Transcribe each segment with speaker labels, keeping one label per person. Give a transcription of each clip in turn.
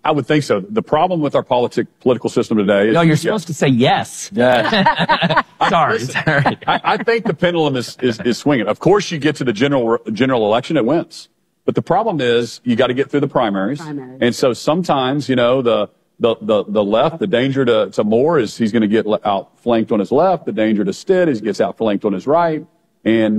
Speaker 1: I would think so. The problem with our political system today is...
Speaker 2: No, you're supposed to say yes.
Speaker 1: Yeah.
Speaker 2: Sorry.
Speaker 1: I think the pendulum is swinging. Of course, you get to the general election, it wins. But the problem is you got to get through the primaries. And so sometimes, you know, the left, the danger to Moore is he's going to get outflanked on his left. The danger to Stitt is he gets outflanked on his right. And,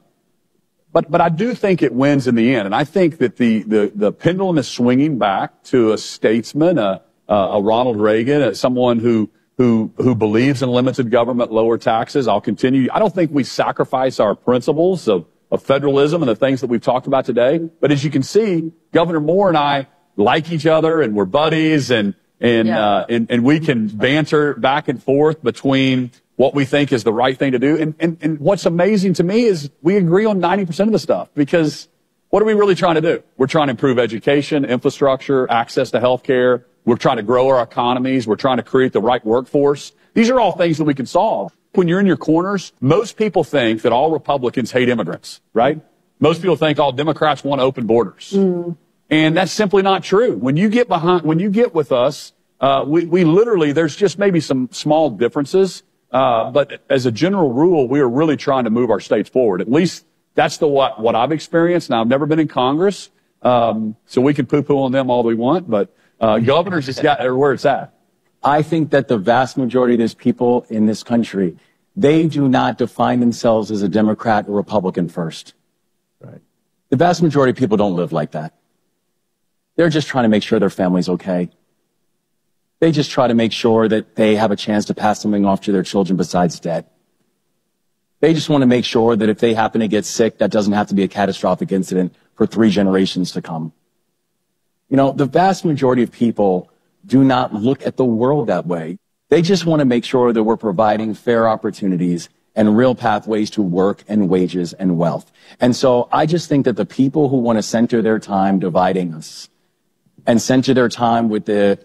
Speaker 1: but I do think it wins in the end. And I think that the pendulum is swinging back to a statesman, a Ronald Reagan, someone who believes in limited government, lower taxes. I don't think we sacrifice our principles of federalism and the things that we've talked about today. But as you can see, Governor Moore and I like each other and we're buddies and we can banter back and forth between what we think is the right thing to do. And what's amazing to me is we agree on 90% of the stuff, because what are we really trying to do? We're trying to improve education, infrastructure, access to health care. We're trying to grow our economies. We're trying to create the right workforce. These are all things that we can solve. When you're in your corners, most people think that all Republicans hate immigrants, right? Most people think all Democrats want open borders. And that's simply not true. When you get with us, we literally, there's just maybe some small differences. But as a general rule, we are really trying to move our states forward. At least that's what I've experienced. Now, I've never been in Congress, so we can poo-poo on them all we want, but governors just got where it's at.
Speaker 3: I think that the vast majority of these people in this country, they do not define themselves as a Democrat or Republican first. Right. The vast majority of people don't live like that. They're just trying to make sure their family's okay. They just try to make sure that they have a chance to pass something off to their children besides debt. They just want to make sure that if they happen to get sick, that doesn't have to be a catastrophic incident for 3 generations to come. You know, the vast majority of people do not look at the world that way. They just want to make sure that we're providing fair opportunities and real pathways to work and wages and wealth. And so I just think that the people who want to center their time dividing us and center their time with the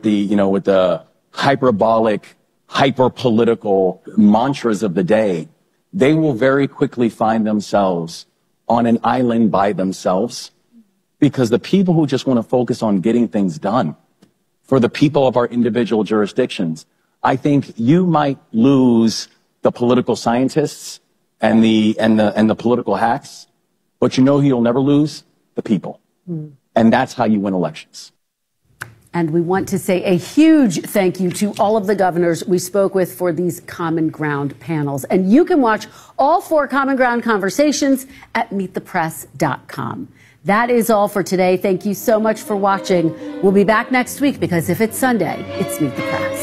Speaker 3: hyperbolic, hyper-political mantras of the day, they will very quickly find themselves on an island by themselves, because the people who just want to focus on getting things done for the people of our individual jurisdictions, I think you might lose the political scientists and the political hacks, but you know who you'll never lose? The people. And that's how you win elections.
Speaker 4: And we want to say a huge thank you to all of the governors we spoke with for these Common Ground panels. And you can watch all 4 Common Ground conversations at meetthepress.com. That is all for today. Thank you so much for watching. We'll be back next week, because if it's Sunday, it's Meet the Press.